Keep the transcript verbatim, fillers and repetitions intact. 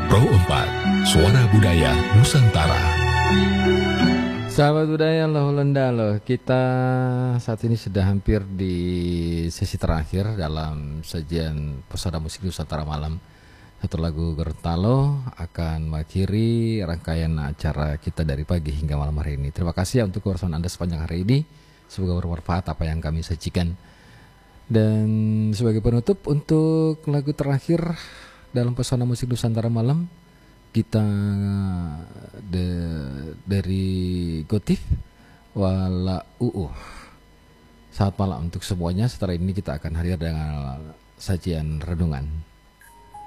Pro empat, Suara Budaya Nusantara. Sahabat budaya loh Lenda loh, kita saat ini sudah hampir di sesi terakhir dalam sajian pesona musik Nusantara malam. Satu lagu Gorontalo akan mengakhiri rangkaian acara kita dari pagi hingga malam hari ini. Terima kasih ya untuk kebersamaan Anda sepanjang hari ini. Semoga bermanfaat apa yang kami sajikan. Dan sebagai penutup untuk lagu terakhir dalam pesona musik Nusantara malam, kita de, dari Gotif Wala Uu. Selamat malam untuk semuanya. Setelah ini kita akan hadir dengan sajian renungan.